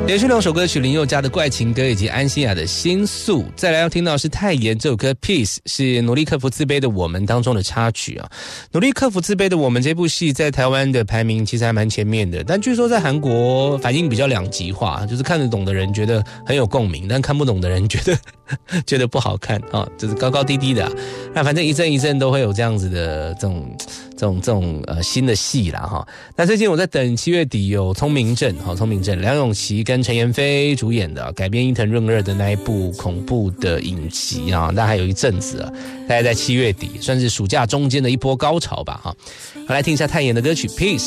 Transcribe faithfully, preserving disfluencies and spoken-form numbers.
连续两首歌曲，林宥嘉的《怪情歌》以及安心亚的《心诉》。再来要听到的是泰妍这首歌《Peace》，是努力克服自卑的我们当中的插曲啊。努力克服自卑的我们这部戏在台湾的排名其实还蛮前面的，但据说在韩国反应比较两极化，就是看得懂的人觉得很有共鸣，但看不懂的人觉得觉得不好看啊，就是高高低低的啊。那反正一阵一阵都会有这样子的这种这种这种呃新的戏啦哈。那最近我在等七月底有《聪明症》哈，《聪明症》梁咏琪跟陈妍霏主演的改编伊藤润二的那一部恐怖的影集啊，那还有一阵子啊，大概在七月底，算是暑假中间的一波高潮吧哈。好，来听一下泰妍的歌曲《Peace》。